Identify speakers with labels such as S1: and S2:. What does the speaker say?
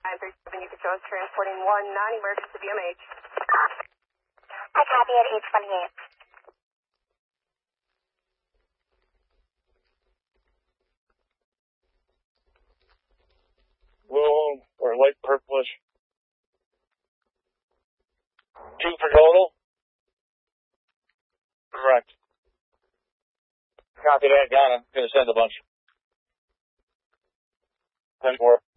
S1: 937, you could show us transporting one non-emergency BMH.
S2: I copy at 828.
S3: Blue or light purplish. 2 for total? Correct. Copy that, got it. Gonna send a bunch. 10-4.